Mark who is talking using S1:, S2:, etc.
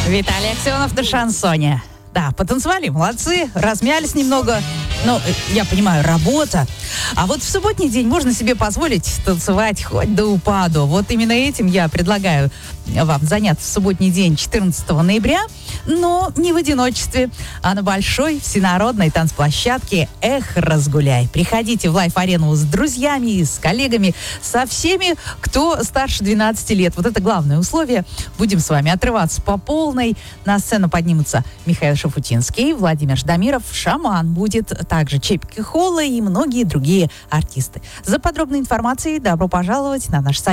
S1: Виталий Аксенов на шансоне. Да, потанцевали, молодцы, размялись немного. Ну, я понимаю, работа. А вот в субботний день можно себе позволить танцевать хоть до упаду. Вот именно этим я предлагаю вам заняться в субботний день 14 ноября, но не в одиночестве, а на большой всенародной танцплощадке «Эх, разгуляй». Приходите в лайф-арену с друзьями, с коллегами, со всеми, кто старше 12 лет. Вот это главное условие. Будем с вами отрываться по полной. На сцену поднимутся Михаил Шафутинский, Владимир Ждамиров, шаман будет, также Чепки Холла и многие другие артисты. За подробной информацией добро пожаловать на наш сайт.